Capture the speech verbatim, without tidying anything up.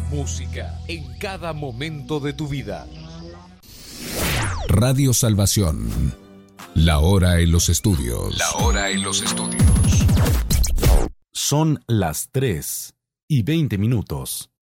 Música en cada momento de tu vida. Radio Salvación. La hora en los estudios. La hora en los estudios. Son las tres y veinte minutos.